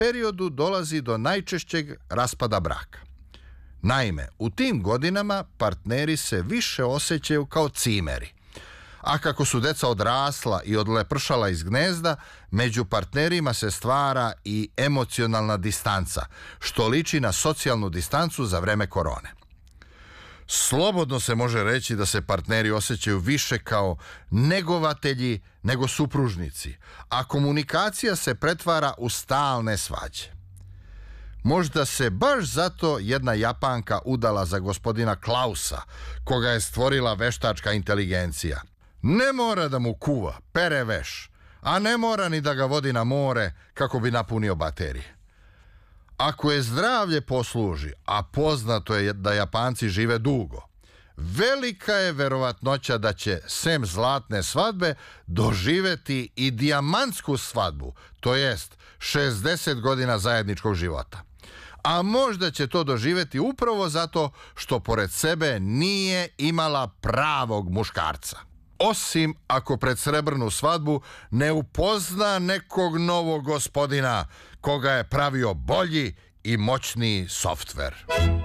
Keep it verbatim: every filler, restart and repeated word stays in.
periodu dolazi do najčešćeg raspada braka. Naime, u tim godinama partneri se više osjećaju kao cimeri. A kako su deca odrasla i odlepršala iz gnezda, među partnerima se stvara i emocionalna distanca, što liči na socijalnu distancu za vreme korone. Slobodno se može reći da se partneri osjećaju više kao negovatelji nego supružnici, a komunikacija se pretvara u stalne svađe. Možda se baš zato jedna Japanka udala za gospodina Klausa, koga je stvorila veštačka inteligencija. Ne mora da mu kuva, pere veš, a ne mora ni da ga vodi na more kako bi napunio baterije. Ako je zdravlje posluži, a poznato je da Japanci žive dugo, velika je verovatnoća da će sem zlatne svadbe doživeti i dijamantsku svadbu, to jest šezdeset godina zajedničkog života. A možda će to doživeti upravo zato što pored sebe nije imala pravog muškarca. Osim ako pred srebrnu svadbu ne upozna nekog novog gospodina koga je pravio bolji i moćniji softver.